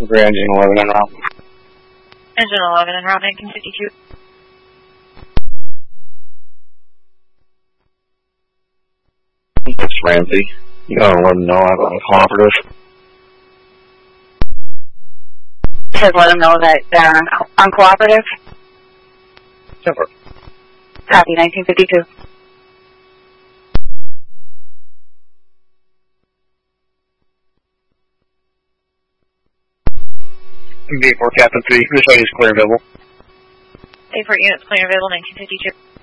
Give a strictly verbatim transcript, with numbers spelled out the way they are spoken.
We're engine eleven en route. Engine eleven en route, nineteen fifty-two. It's Ramsey. You gotta let them know I'm uncooperative. Just let them know that they're un uncooperative. Super. Copy, nineteen fifty-two. V four Captain three, this way is clear and available. A four units clear and available, nineteen fifty-two.